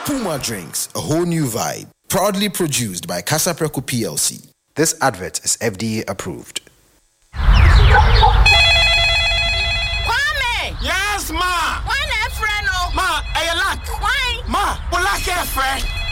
Puma Drinks, a whole new vibe. Proudly produced by Casa Preco PLC. This advert is FDA approved. Kwame! Yes, ma! Why not friend? Ma, I like. Why? Ma, I like friend.